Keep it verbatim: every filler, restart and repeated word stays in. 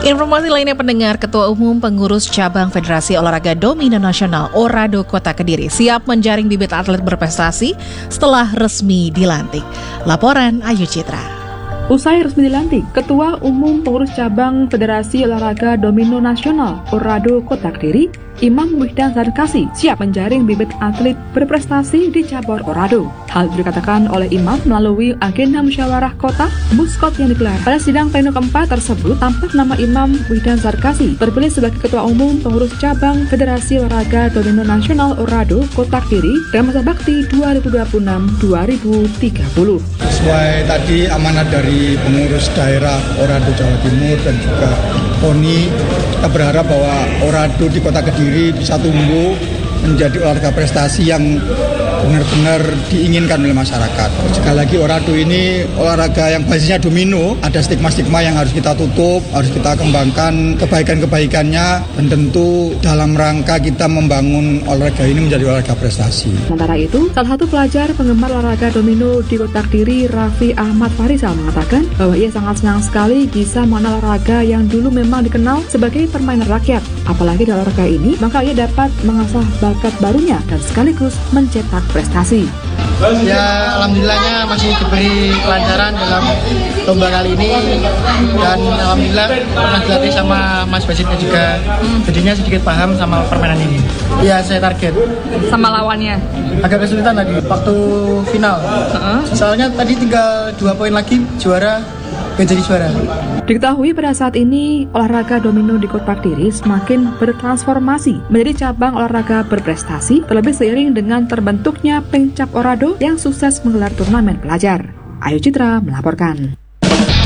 Informasi lainnya pendengar, Ketua Umum Pengurus Cabang Federasi Olahraga Domino Nasional Orado Kota Kediri siap menjaring bibit atlet berprestasi setelah resmi dilantik. Laporan Ayu Citra. Usai resmi dilantik, Ketua Umum Pengurus Cabang Federasi Olahraga Domino Nasional Orado Kota Kediri, Imam Wihdan Zarkasi, siap menjaring bibit atlet berprestasi di cabur Orado. Hal itu dikatakan oleh Imam melalui agenda musyawarah kota Muskot yang digelar. Pada sidang pleno keempat tersebut, tampak nama Imam Wihdan Zarkasi terpilih sebagai Ketua Umum Pengurus Cabang Federasi Olahraga Domino Nasional Orado Kota Kediri dalam masa bakti dua ribu dua puluh enam sampai dua ribu tiga puluh. Sesuai tadi amanat dari pengurus daerah Orado Jawa Timur dan juga P O N I, kita berharap bahwa Orado di Kota Kediri bisa tumbuh menjadi olahraga prestasi yang benar-benar diinginkan oleh masyarakat. Sekali lagi, Orado ini olahraga yang basisnya domino, ada stigma-stigma yang harus kita tutup, harus kita kembangkan kebaikan-kebaikannya, dan tentu dalam rangka kita membangun olahraga ini menjadi olahraga prestasi. Sementara itu, salah satu pelajar penggemar olahraga domino di Kota Kediri, Raffi Ahmad Farisal, mengatakan bahwa ia sangat senang sekali bisa mengenal olahraga yang dulu memang dikenal sebagai permainan rakyat. Apalagi dalam olahraga ini, maka ia dapat mengasah bakat barunya dan sekaligus mencetak prestasi. Ya, alhamdulillahnya masih diberi kelancaran dalam lomba kali ini, dan alhamdulillah pernah dilatih sama Mas Basitnya juga, jadinya sedikit paham sama permainan ini. Ya, saya target. Sama lawannya? Agak kesulitan tadi waktu final. Uh-huh. Soalnya tadi tinggal dua poin lagi juara, menjadi juara. Diketahui pada saat ini olahraga domino di Kota Kediri semakin bertransformasi menjadi cabang olahraga berprestasi, terlebih seiring dengan terbentuknya Pengcap Orado yang sukses menggelar turnamen pelajar. Ayu Citra melaporkan.